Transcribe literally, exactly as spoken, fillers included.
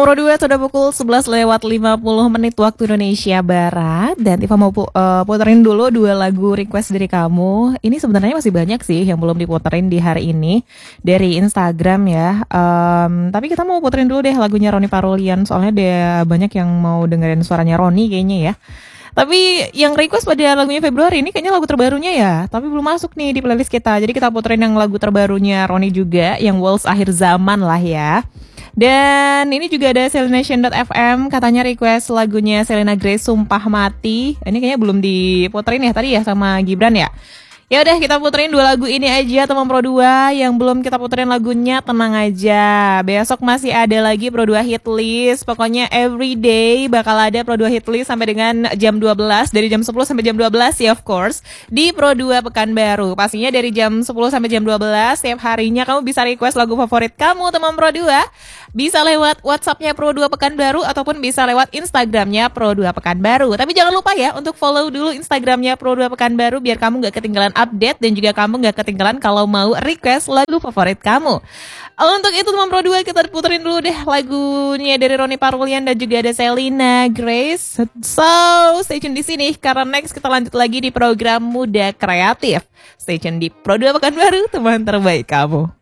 Pro dua sudah pukul sebelas lewat lima puluh menit waktu Indonesia Barat. Dan Tifa mau pu- uh, puterin dulu dua lagu request dari kamu. Ini sebenarnya masih banyak sih yang belum diputerin di hari ini dari Instagram ya. Um, tapi kita mau puterin dulu deh lagunya Ronny Parulian. Soalnya dia banyak yang mau dengerin suaranya Ronny kayaknya ya. Tapi yang request pada lagunya Februari ini kayaknya lagu terbarunya ya. Tapi belum masuk nih di playlist kita. Jadi kita puterin yang lagu terbarunya Ronny juga, yang Waltz Akhir Zaman lah ya. Dan ini juga ada selination dot f m, katanya request lagunya Selena Grace Sumpah Mati. Ini kayaknya belum diputerin ya tadi ya sama Gibran ya. Ya udah kita puterin dua lagu ini aja teman Pro dua. Yang belum kita puterin lagunya tenang aja. Besok masih ada lagi Pro dua hit list. Pokoknya every day bakal ada Pro dua hit list sampai dengan jam dua belas, dari jam sepuluh sampai jam dua belas ya of course, di Pro dua Pekanbaru. Pastinya dari jam sepuluh sampai jam dua belas setiap harinya kamu bisa request lagu favorit kamu teman Pro dua. Bisa lewat WhatsApp-nya Pro dua Pekanbaru ataupun bisa lewat Instagram-nya Pro dua Pekanbaru. Tapi jangan lupa ya untuk follow dulu Instagram-nya Pro dua Pekanbaru biar kamu gak ketinggalan update dan juga kamu gak ketinggalan kalau mau request lagu favorit kamu. Untuk itu teman Pro dua kita puterin dulu deh lagunya dari Ronny Parulian dan juga ada Selena Grace. So stay tune di sini karena next kita lanjut lagi di program Muda Kreatif. Stay tune di Pro dua Pekanbaru, teman terbaik kamu.